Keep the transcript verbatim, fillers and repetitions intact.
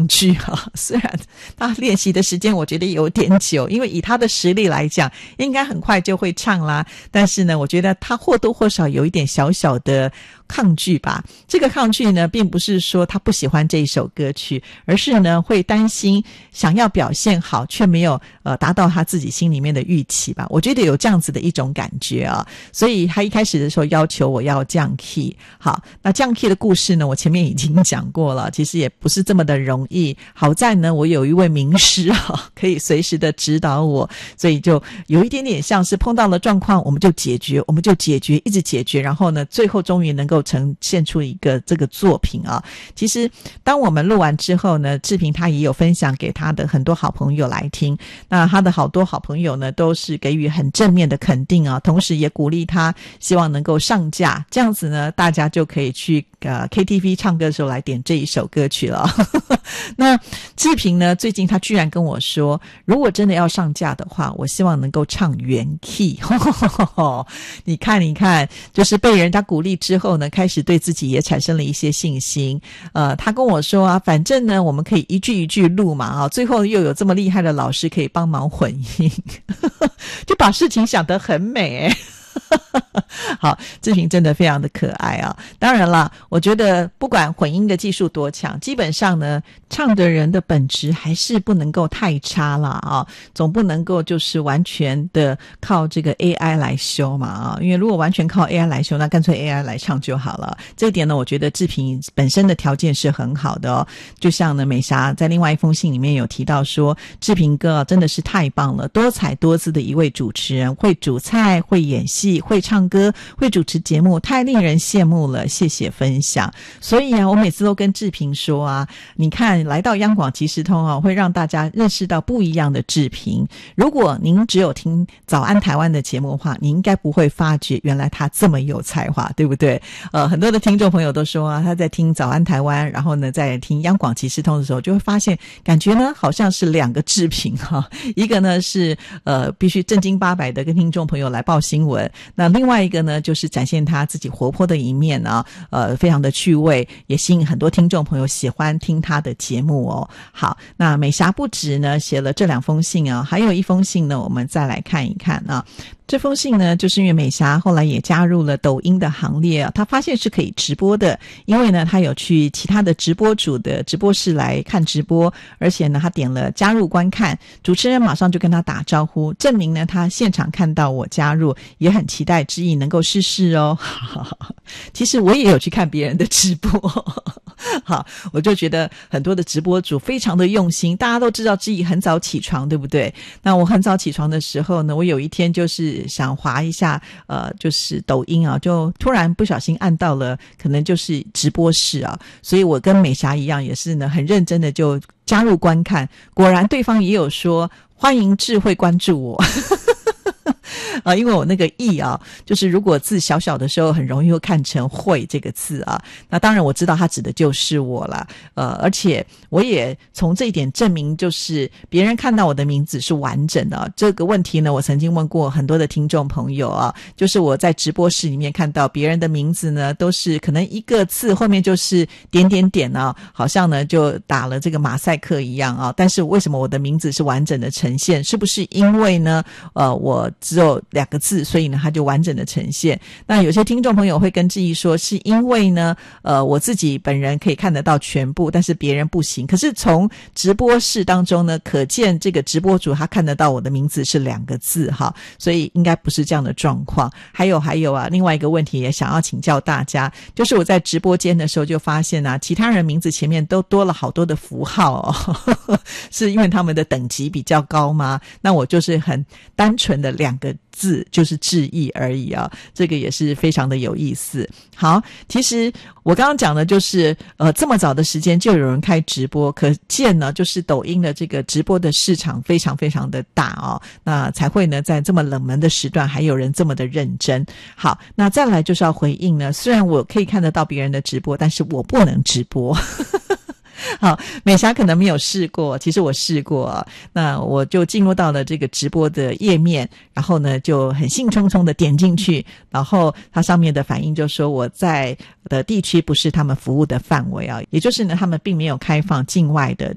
拒啊。虽然他练习的时间我觉得有点久，因为以他的实力来讲应该很快就会唱啦，但是呢我觉得他或多或少有一点小小的抗拒吧。这个抗拒呢并不是说他不喜欢这一首歌曲，而是呢会担心想要表现好却没有呃达到他自己心里面的预期吧。我觉得有这样子的一种感觉啊，所以他一开始的时候要求我要降 key。 好，那降 key 的故事呢我前面已经讲过了，其实也不是这么的容易。好在呢我有一位名师啊可以随时的指导我，所以就有一点点像是碰到了状况我们就解决我们就解决一直解决，然后呢最后终于能够呈现出一个这个作品啊。其实当我们录完之后呢，志平他也有分享给他的很多好朋友来听，那他的好多好朋友呢都是给予很正面的肯定啊，同时也鼓励他希望能够上架，这样子呢大家就可以去呃 K T V 唱歌的时候来点这一首歌曲了那志平呢最近他居然跟我说，如果真的要上架的话，我希望能够唱原 key 你看你看，就是被人家鼓励之后呢，开始对自己也产生了一些信心。呃，他跟我说啊，反正呢我们可以一句一句录嘛啊，最后又有这么厉害的老师可以帮忙混音就把事情想得很美诶好，志平真的非常的可爱啊。当然啦，我觉得不管混音的技术多强，基本上呢唱的人的本质还是不能够太差啦啊，总不能够就是完全的靠这个 A I 来修嘛啊，因为如果完全靠 A I 来修，那干脆 A I 来唱就好了。这一点呢我觉得志平本身的条件是很好的哦。就像呢美莎在另外一封信里面有提到说，志平哥啊真的是太棒了，多彩多姿的一位主持人，会煮菜，会演戏，会唱歌，会主持节目，太令人羡慕了，谢谢分享。所以啊我每次都跟志平说啊，你看来到央广即时通啊，会让大家认识到不一样的志平。如果您只有听早安台湾的节目的话，你应该不会发觉原来他这么有才华，对不对？呃，很多的听众朋友都说啊，他在听早安台湾，然后呢在听央广即时通的时候，就会发现感觉呢好像是两个志平哈、啊，一个呢是呃必须正经八百的跟听众朋友来报新闻，那另外一个呢就是展现他自己活泼的一面啊，呃非常的趣味，也吸引很多听众朋友喜欢听他的节目哦。好，那美霞不止呢写了这两封信啊，还有一封信呢我们再来看一看啊。这封信呢就是因为美霞后来也加入了抖音的行列啊，她发现是可以直播的，因为呢她有去其他的直播主的直播室来看直播，而且呢她点了加入观看，主持人马上就跟她打招呼，证明呢她现场看到我加入，也很期待之意能够试试哦其实我也有去看别人的直播好，我就觉得很多的直播主非常的用心，大家都知道之意很早起床对不对？那我很早起床的时候呢，我有一天就是想滑一下呃，就是抖音啊，就突然不小心按到了可能就是直播室啊，所以我跟美霞一样也是呢很认真的就加入观看，果然对方也有说欢迎智慧关注我啊，因为我那个意啊，就是如果字小小的时候很容易会看成会这个字啊，那当然我知道他指的就是我啦，呃，而且我也从这一点证明，就是别人看到我的名字是完整的、啊、这个问题呢我曾经问过很多的听众朋友啊，就是我在直播室里面看到别人的名字呢都是可能一个字后面就是点点点啊，好像呢就打了这个马赛克一样啊，但是为什么我的名字是完整的呈现？是不是因为呢呃我只有两个字，所以呢它就完整的呈现？那有些听众朋友会跟志毅说，是因为呢呃我自己本人可以看得到全部，但是别人不行。可是从直播室当中呢，可见这个直播主他看得到我的名字是两个字哈，所以应该不是这样的状况。还有还有啊，另外一个问题也想要请教大家，就是我在直播间的时候就发现啊，其他人名字前面都多了好多的符号哦，呵呵，是因为他们的等级比较高吗？那我就是很单纯的两个字，就是致意而已啊，这个也是非常的有意思。好，其实我刚刚讲的就是呃这么早的时间就有人开直播，可见呢就是抖音的这个直播的市场非常非常的大哦，那才会呢在这么冷门的时段还有人这么的认真。好，那再来就是要回应呢，虽然我可以看得到别人的直播，但是我不能直播好，美霞可能没有试过，其实我试过，那我就进入到了这个直播的页面，然后呢就很兴冲冲的点进去，然后它上面的反应就说我在的地区不是他们服务的范围啊，也就是呢他们并没有开放境外的